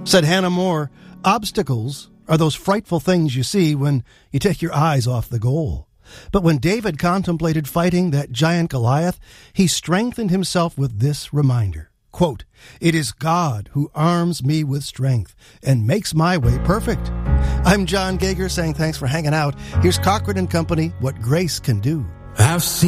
Said Hannah More, obstacles are those frightful things you see when you take your eyes off the goal. But when David contemplated fighting that giant Goliath, he strengthened himself with this reminder, quote, "It is God who arms me with strength and makes my way perfect." I'm John Gager saying thanks for hanging out. Here's Cochran and Company, What Grace Can Do. I've seen